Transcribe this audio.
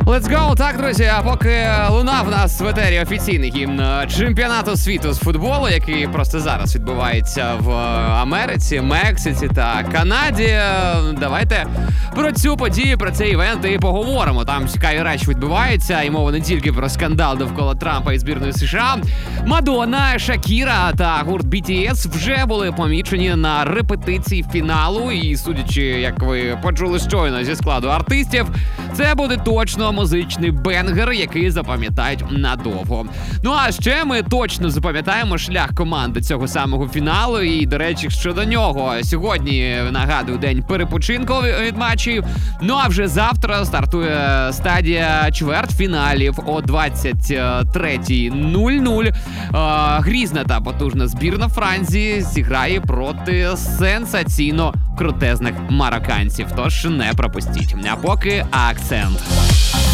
Let's go! Так, друзі, а поки лунав в нас в етері офіційний гімн чемпіонату світу з футболу, який просто зараз відбувається в Америці, Мексиці та Канаді, давайте про цю подію, про цей івент і поговоримо. Там цікаві речі відбуваються, і мова не тільки про скандал довкола Трампа і збірної США. Мадонна, Шакіра та гурт BTS вже були помічені на репетиції фіналу, і судячи, як ви почули щойно зі складу артистів, це буде точно музичний бенгер, який запам'ятають надовго. Ну а ще ми точно запам'ятаємо шлях команди цього самого фіналу. І, до речі, щодо нього, сьогодні, нагадую, день перепочинку від матчів. Ну а вже завтра стартує стадія чвертьфіналів о 23:00. Грізна та потужна збірна Франції зіграє проти сенсаційно крутезних марокканців. Тож не пропустіть. А поки акцент.